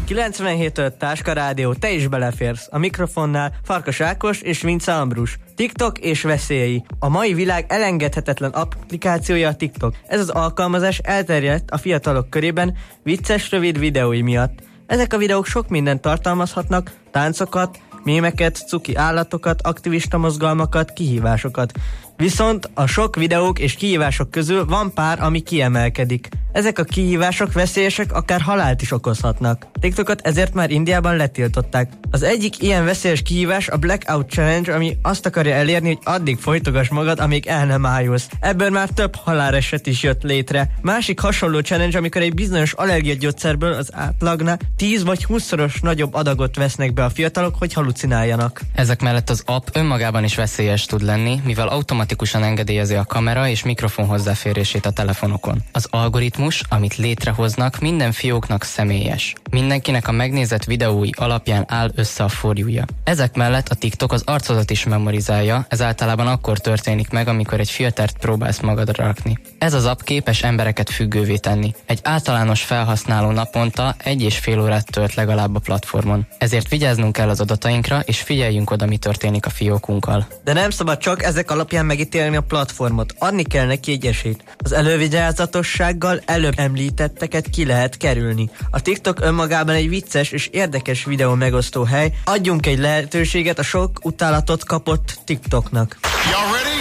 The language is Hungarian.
97.5 Táska Rádió, te is beleférsz. A mikrofonnál Farkas Ákos és Vince Ambrus. TikTok és veszélyei. A mai világ elengedhetetlen applikációja a TikTok. Ez az alkalmazás elterjedt a fiatalok körében vicces, rövid videói miatt. Ezek a videók sok mindent tartalmazhatnak, táncokat, mémeket, cuki állatokat, aktivista mozgalmakat, kihívásokat. Viszont a sok videók és kihívások közül van pár, ami kiemelkedik. Ezek a kihívások veszélyesek, akár halált is okozhatnak. TikTokot ezért már Indiában letiltották. Az egyik ilyen veszélyes kihívás a Blackout Challenge, ami azt akarja elérni, hogy addig folytogass magad, amíg el nem ájulsz. Ebből már több haláleset is jött létre. Másik hasonló challenge, amikor egy bizonyos allergiagyógyszerből az átlagnál 10 vagy 20-szoros nagyobb adagot vesznek be a fiatalok, hogy halucináljanak. Ezek mellett az app önmagában is veszélyes tud lenni, mivel automatikusan engedélyezi a kamera és mikrofon hozzáférését a telefonokon. Az algoritmus, amit létrehoznak, minden fióknak személyes. Mindenkinek a megnézett videói alapján áll össze a forjúja. Ezek mellett a TikTok az arcodat is memorizálja, ez általában akkor történik meg, amikor egy filtert próbálsz magadra rakni. Ez az app képes embereket függővé tenni. Egy általános felhasználó naponta 1,5 órát tölt legalább a platformon. Ezért vigyáznunk kell az adatainkra, és figyeljünk oda, mi történik a fiókunkkal. De nem szabad csak ezek alapján megítélni a platformot. Adni kell neki egy esélyt. Az elővigyázatossággal előbb említetteket ki lehet kerülni. A TikTok önmagában egy vicces és érdekes videó megosztó hely. Adjunk egy lehetőséget a sok utálatot kapott TikToknak.